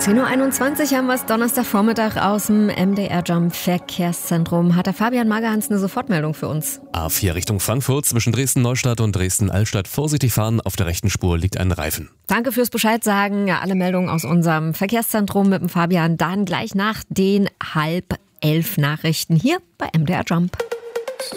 10.21 Uhr haben wir es Donnerstagvormittag aus dem MDR Jump Verkehrszentrum. Hat der Fabian Magerhans eine Sofortmeldung für uns? A4 Richtung Frankfurt zwischen Dresden-Neustadt und Dresden-Altstadt. Vorsichtig fahren, auf der rechten Spur liegt ein Reifen. Danke fürs Bescheid sagen. Ja, alle Meldungen aus unserem Verkehrszentrum mit dem Fabian dann gleich nach den 10:30 Nachrichten hier bei MDR Jump.